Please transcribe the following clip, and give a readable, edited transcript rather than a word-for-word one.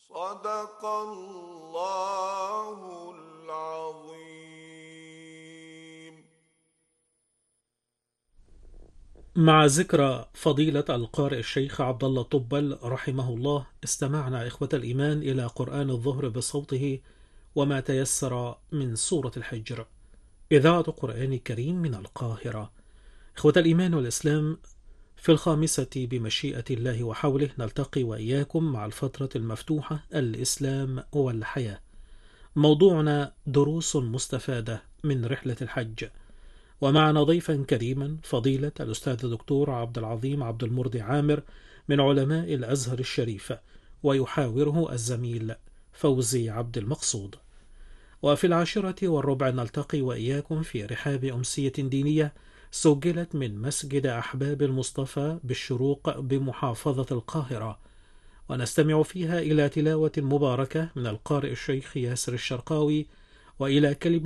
صدق الله العظيم. مع ذكرى فضيلة القارئ الشيخ عبد الله طبل رحمه الله، استمعنا إخوة الإيمان إلى قرآن الظهر بصوته وما تيسر من سورة الحجر. إذاعة قرآن كريم من القاهرة. إخوة الإيمان والإسلام، في الخامسة بمشيئة الله وحوله نلتقي وإياكم مع الفترة المفتوحة الإسلام والحياة. موضوعنا دروس مستفادة من رحلة الحج، ومعنا ضيفا كريما فضيلة الأستاذ الدكتور عبد العظيم عبد المرضي عامر من علماء الأزهر الشريف، ويحاوره الزميل فوزي عبد المقصود. وفي 10:15 نلتقي وإياكم في رحاب أمسية دينية سجلت من مسجد أحباب المصطفى بالشروق بمحافظة القاهرة، ونستمع فيها إلى تلاوة مباركة من القارئ الشيخ ياسر الشرقاوي، وإلى كلمة